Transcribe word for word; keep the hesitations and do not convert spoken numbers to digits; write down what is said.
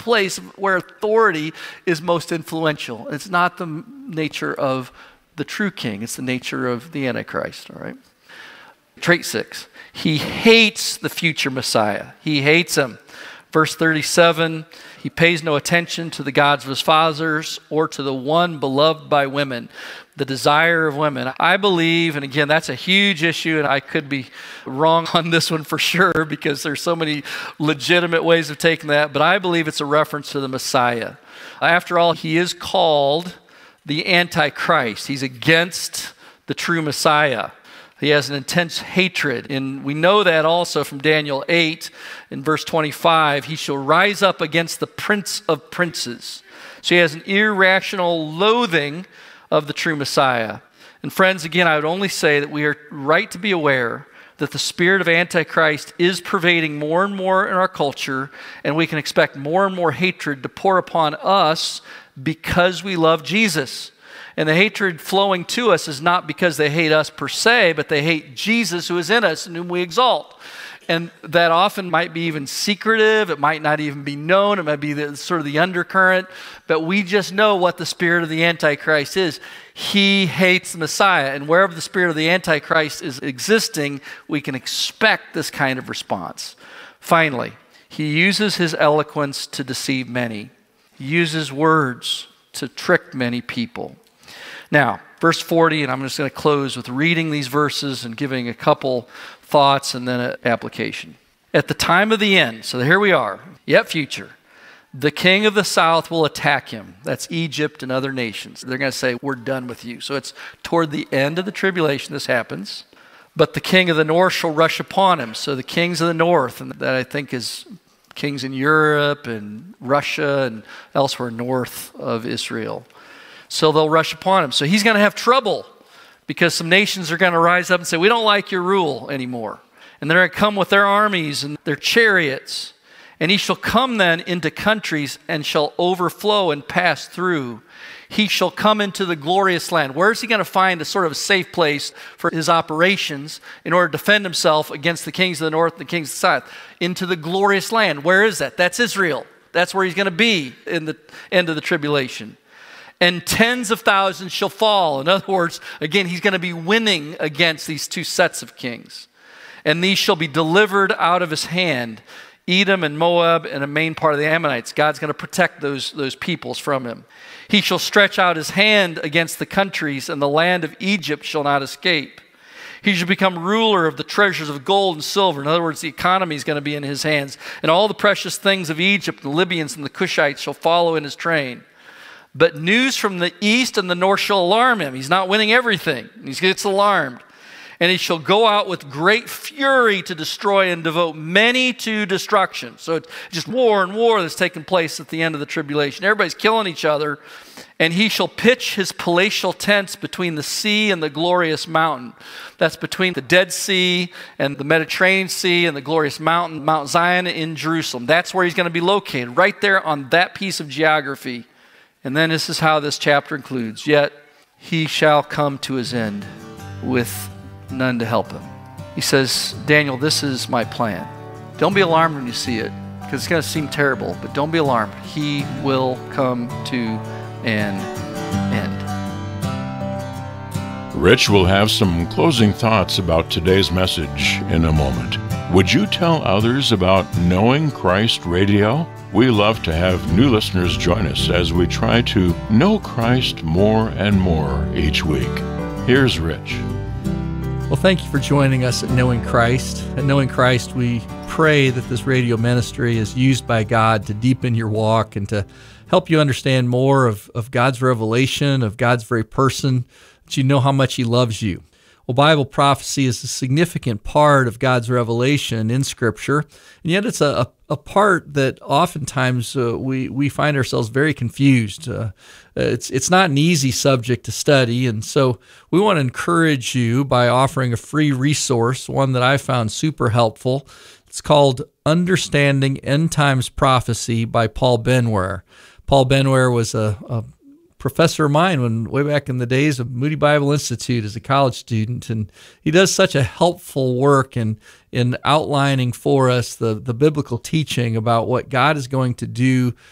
place where authority is most influential. It's not the nature of the true king. It's the nature of the Antichrist, all right? Trait six, he hates the future Messiah. He hates him. Verse thirty-seven, he pays no attention to the gods of his fathers or to the one beloved by women, the desire of women. I believe, and again, that's a huge issue, and I could be wrong on this one for sure because there's so many legitimate ways of taking that, but I believe it's a reference to the Messiah. After all, he is called the Antichrist. He's against the true Messiah. He has an intense hatred, and we know that also from Daniel eight in verse twenty-five. He shall rise up against the prince of princes. So he has an irrational loathing of the true Messiah. And friends, again, I would only say that we are right to be aware that the spirit of Antichrist is pervading more and more in our culture, and we can expect more and more hatred to pour upon us because we love Jesus. And the hatred flowing to us is not because they hate us per se, but they hate Jesus who is in us and whom we exalt. And that often might be even secretive. It might not even be known. It might be the, sort of the undercurrent. But we just know what the spirit of the Antichrist is. He hates the Messiah. And wherever the spirit of the Antichrist is existing, we can expect this kind of response. Finally, he uses his eloquence to deceive many. He uses words to trick many people. Now, verse forty, and I'm just going to close with reading these verses and giving a couple thoughts and then an application. At the time of the end, so here we are, yet future, the king of the south will attack him. That's Egypt and other nations. They're going to say, we're done with you. So it's toward the end of the tribulation this happens. But the king of the north shall rush upon him. So the kings of the north, and that I think is kings in Europe and Russia and elsewhere north of Israel. So they'll rush upon him. So he's going to have trouble because some nations are going to rise up and say, we don't like your rule anymore. And they're going to come with their armies and their chariots. And he shall come then into countries and shall overflow and pass through. He shall come into the glorious land. Where is he going to find a sort of a safe place for his operations in order to defend himself against the kings of the north and the kings of the south? Into the glorious land. Where is that? That's Israel. That's where he's going to be in the end of the tribulation. And tens of thousands shall fall. In other words, again, he's going to be winning against these two sets of kings. And these shall be delivered out of his hand, Edom and Moab and a main part of the Ammonites. God's going to protect those, those peoples from him. He shall stretch out his hand against the countries, and the land of Egypt shall not escape. He shall become ruler of the treasures of gold and silver. In other words, the economy is going to be in his hands. And all the precious things of Egypt and the Libyans and the Cushites shall follow in his train. But news from the east and the north shall alarm him. He's not winning everything. He gets alarmed. And he shall go out with great fury to destroy and devote many to destruction. So it's just war and war that's taking place at the end of the tribulation. Everybody's killing each other. And he shall pitch his palatial tents between the sea and the glorious mountain. That's between the Dead Sea and the Mediterranean Sea and the glorious mountain, Mount Zion in Jerusalem. That's where he's going to be located, right there on that piece of geography. And then this is how this chapter concludes. Yet he shall come to his end with none to help him. He says, Daniel, this is my plan. Don't be alarmed when you see it, because it's going to seem terrible, but don't be alarmed. He will come to an end. Rich will have some closing thoughts about today's message in a moment. Would you tell others about Knowing Christ Radio? We love to have new listeners join us as we try to know Christ more and more each week. Here's Rich. Well, thank you for joining us at Knowing Christ. At Knowing Christ, we pray that this radio ministry is used by God to deepen your walk and to help you understand more of, of God's revelation, of God's very person, that you know how much He loves you. Well, Bible prophecy is a significant part of God's revelation in Scripture, and yet it's a, a, a part that oftentimes uh, we we find ourselves very confused. Uh, it's it's not an easy subject to study, and so we want to encourage you by offering a free resource, one that I found super helpful. It's called Understanding End Times Prophecy by Paul Benware. Paul Benware was a, a professor of mine when way back in the days of Moody Bible Institute as a college student, and he does such a helpful work in in outlining for us the the biblical teaching about what God is going to do